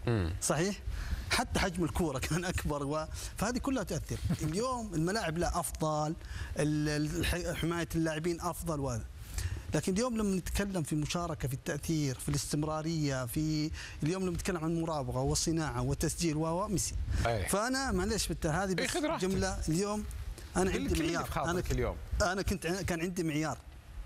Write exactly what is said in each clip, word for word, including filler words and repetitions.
صحيح؟ حتى حجم الكوره كان اكبر و... فهذه كلها تاثر. اليوم الملاعب لا افضل، حمايه اللاعبين افضل وهذا. لكن اليوم لما نتكلم في مشاركه في التاثير في الاستمراريه في اليوم لما نتكلم عن المراوغه والصناعه والتسجيل و ميسي. فانا معلش هذه بس جمله. اليوم انا عندي معيار. انا اليوم انا كنت كان عندي معيار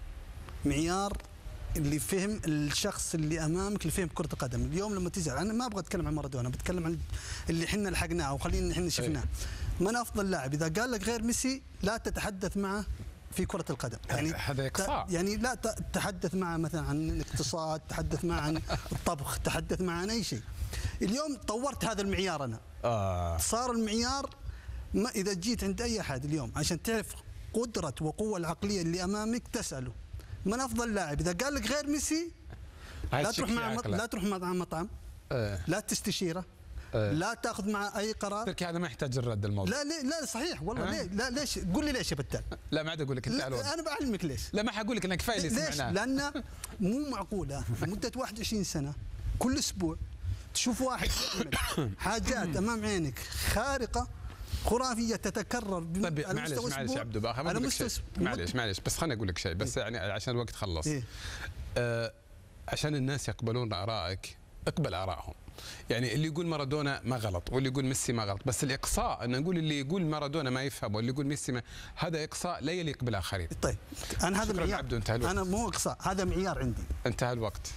معيار اللي فهم الشخص اللي امامك اللي فهم كره القدم. اليوم لما تزعل انا ما ابغى اتكلم عن مارادونا، بتكلم عن اللي احنا لحقناه وخلينا احنا شفناه. من افضل لاعب اذا قال لك غير ميسي لا تتحدث معه في كرة القدم. يعني هذا إقصاء. يعني لا تتحدث معه مثلا عن الاقتصاد، تحدث معه عن الطبخ، تحدث معه عن اي شيء. اليوم طورت هذا المعيار انا. آه. صار المعيار ما اذا جيت عند اي احد اليوم عشان تعرف قدرة وقوة العقلية اللي امامك تسأله من افضل لاعب، اذا قال لك غير ميسي لا تروح مع لا تروح مع مطعم، آه. لا تستشيره، أه. لا تاخذ مع اي قرار. تركي هذا ما يحتاج الرد الموضوع. لا ليه لا صحيح والله. أه؟ ليه لا ليش؟ قول لي ليش يا بتال. لا ما عاد اقول لك انت على انا بعلمك ليش. لا ما حقول لك انك كفايه اللي ليش؟ سمعناه. لان مو معقوله مده واحد وعشرين سنه كل اسبوع تشوف واحد يعمل حاجات امام عينك خارقه خرافيه تتكرر. طيب معلش معلش يا عبدو بقى معلش معلش بس خليني اقول لك شيء بس يعني عشان الوقت خلص. إيه؟ آه عشان الناس يقبلون ارائك اقبل ارائهم. يعني اللي يقول مارادونا ما غلط واللي يقول ميسي ما غلط، بس الاقصاء ان نقول اللي يقول مارادونا ما يفهم واللي يقول ميسي ما، هذا اقصاء لا يليق بالاخرين. طيب انا هذا معيار. انا مو اقصاء، هذا معيار عندي. انتهى الوقت.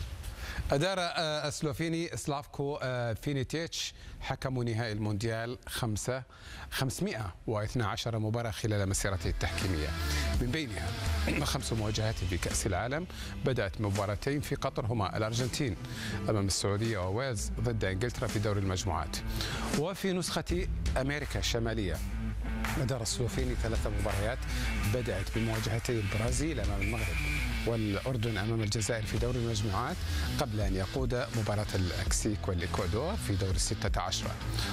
أدار السلوفيني سلافكو فينيتيتش حكم نهائي المونديال خمسة خمسمئة واثني عشر مباراة خلال مسيرته التحكيمية، من بينها خمس مواجهات في كأس العالم. بدأت مباراتين في قطر هما الأرجنتين أمام السعودية وويلز ضد إنجلترا في دور المجموعات. وفي نسخة أمريكا الشمالية أدار السلوفيني ثلاث مباريات، بدأت بمواجهتي البرازيل أمام المغرب والأردن أمام الجزائر في دور المجموعات، قبل أن يقود مباراة المكسيك والإكوادور في دور الستة عشر.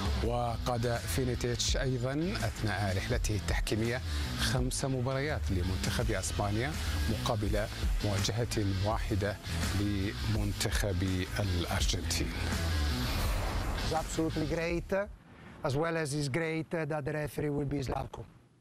وقاد فينيتيتش أيضا أثناء رحلته التحكيمية خمس مباريات لمنتخب أسبانيا مقابل مواجهة واحدة لمنتخب الأرجنتين. It's absolutely great, as well as it's great that the referee will be Slavko.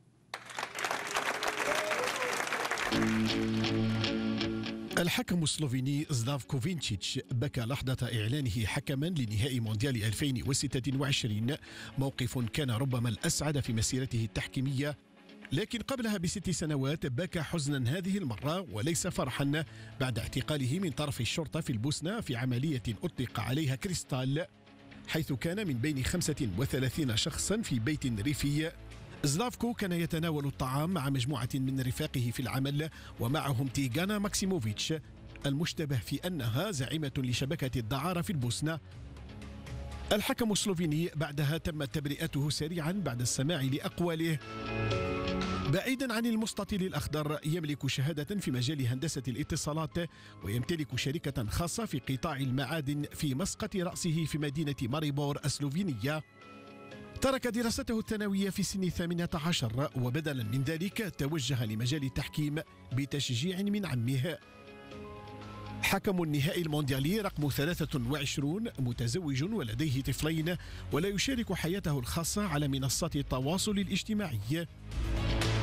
الحكم السلوفيني زلافكو فينتشيتش بكى لحظة إعلانه حكما لنهائي مونديال ألفين وستة وعشرين، موقف كان ربما الأسعد في مسيرته التحكيمية، لكن قبلها بست سنوات بكى حزنا هذه المرة وليس فرحا بعد اعتقاله من طرف الشرطة في البوسنة في عملية أطلق عليها كريستال، حيث كان من بين خمسة وثلاثين شخصا في بيت ريفي. زلافكو كان يتناول الطعام مع مجموعة من رفاقه في العمل ومعهم تيغانا ماكسيموفيتش المشتبه في أنها زعيمة لشبكة الدعارة في البوسنة. الحكم السلوفيني بعدها تم تبرئته سريعا بعد السماع لأقواله. بعيدا عن المستطيل الأخضر، يملك شهادة في مجال هندسة الاتصالات ويمتلك شركة خاصة في قطاع المعادن في مسقط رأسه في مدينة ماريبور السلوفينية. ترك دراسته الثانوية في سن الثامنة عشر وبدلا من ذلك توجه لمجال التحكيم بتشجيع من عمه. حكم النهائي المونديالي رقم ثلاثة وعشرين، متزوج ولديه طفلين، ولا يشارك حياته الخاصة على منصات التواصل الاجتماعي.